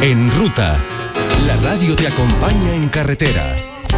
En Ruta, la radio te acompaña en carretera.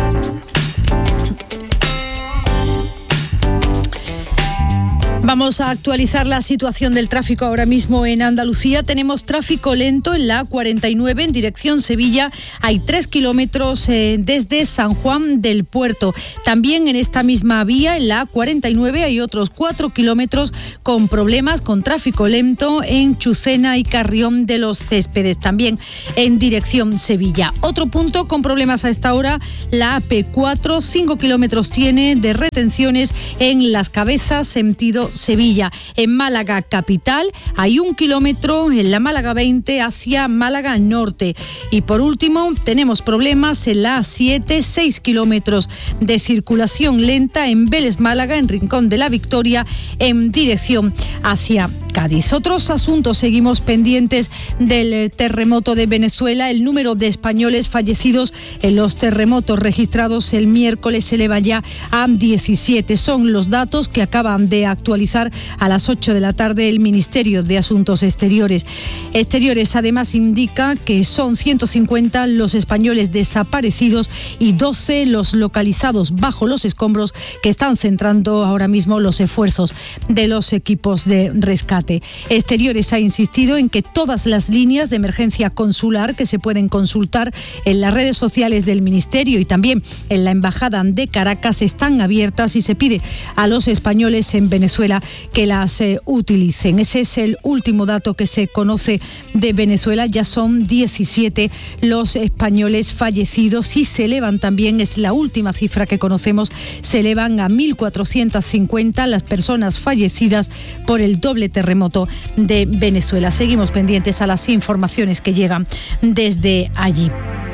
Vamos a actualizar la situación del tráfico ahora mismo en Andalucía. Tenemos tráfico lento en la A49 en dirección Sevilla. Hay 3 kilómetros desde San Juan del Puerto. También en esta misma vía, en la A49, hay otros 4 kilómetros con problemas, con tráfico lento en Chucena y Carrión de los Céspedes, también en dirección Sevilla. Otro punto con problemas a esta hora, la AP4, 5 kilómetros tiene de retenciones en Las Cabezas, sentido Sevilla. En Málaga capital hay 1 kilómetro en la Málaga 20 hacia Málaga Norte. Y por último tenemos problemas en la A7, 6 kilómetros de circulación lenta en Vélez Málaga, en Rincón de la Victoria, en dirección hacia Cádiz. Otros asuntos, seguimos pendientes del terremoto de Venezuela. El número de españoles fallecidos en los terremotos registrados el miércoles se eleva ya a 17. Son los datos que acaban de actualizar a las 8 de la tarde el Ministerio de Asuntos Exteriores. Además indica que son 150 los españoles desaparecidos y 12 los localizados bajo los escombros, que están centrando ahora mismo los esfuerzos de los equipos de rescate. Exteriores ha insistido en que todas las líneas de emergencia consular que se pueden consultar en las redes sociales del Ministerio y también en la Embajada de Caracas están abiertas y se pide a los españoles en Venezuela que las utilicen. Ese es el último dato que se conoce de Venezuela. Ya son 17 los españoles fallecidos y se elevan también, es la última cifra que conocemos, se elevan a 1.450 las personas fallecidas por el doble terremoto de Venezuela. Seguimos pendientes a las informaciones que llegan desde allí.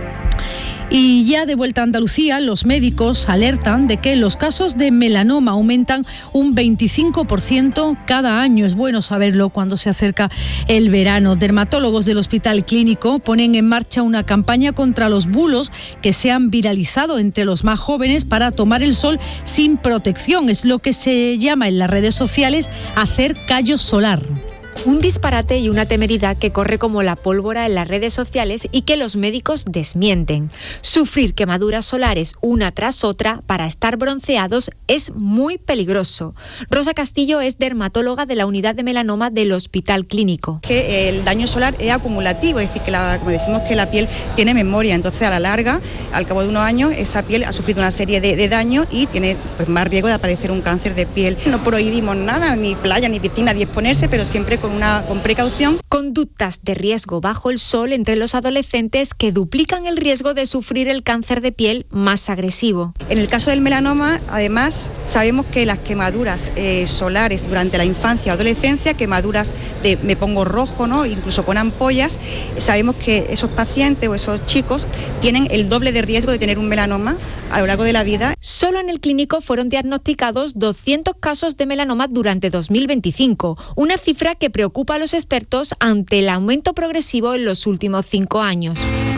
Y ya de vuelta a Andalucía, los médicos alertan de que los casos de melanoma aumentan un 25% cada año. Es bueno saberlo cuando se acerca el verano. Dermatólogos del Hospital Clínico ponen en marcha una campaña contra los bulos que se han viralizado entre los más jóvenes para tomar el sol sin protección. Es lo que se llama en las redes sociales hacer callo solar. Un disparate y una temeridad que corre como la pólvora en las redes sociales y que los médicos desmienten. Sufrir quemaduras solares una tras otra para estar bronceados es muy peligroso. Rosa Castillo es dermatóloga de la unidad de melanoma del Hospital Clínico. Que el daño solar es acumulativo, es decir, que como decimos que la piel tiene memoria, entonces a la larga, al cabo de unos años, esa piel ha sufrido una serie de daños y tiene más riesgo de aparecer un cáncer de piel. No prohibimos nada, ni playa, ni piscina, ni exponerse, pero siempre con precaución. Conductas de riesgo bajo el sol entre los adolescentes que duplican el riesgo de sufrir el cáncer de piel más agresivo. En el caso del melanoma, además, sabemos que las quemaduras solares durante la infancia o adolescencia, quemaduras de me pongo rojo, ¿no? Incluso con ampollas, sabemos que esos pacientes o esos chicos tienen el doble de riesgo de tener un melanoma a lo largo de la vida. Solo en el clínico fueron diagnosticados 200 casos de melanoma durante 2025, una cifra que preocupa a los expertos ante el aumento progresivo en los últimos 5 años.